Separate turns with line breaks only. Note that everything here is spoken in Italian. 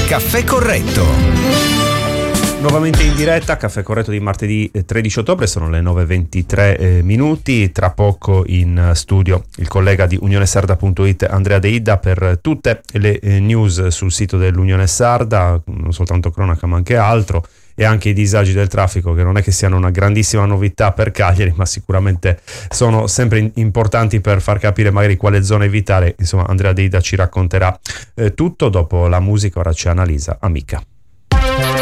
Caffè Corretto.
Nuovamente in diretta, Caffè Corretto di martedì 13 ottobre, sono le 9:23 minuti. Tra poco in studio il collega di UnioneSarda.it Andrea De Idda per tutte le news sul sito dell'Unione Sarda, non soltanto cronaca ma anche altro, e anche i disagi del traffico, che non è che siano una grandissima novità per Cagliari, ma sicuramente sono sempre importanti per far capire magari quale zona evitare. Insomma, Andrea De Idda ci racconterà tutto dopo la musica. Ora c'è Annalisa Amica.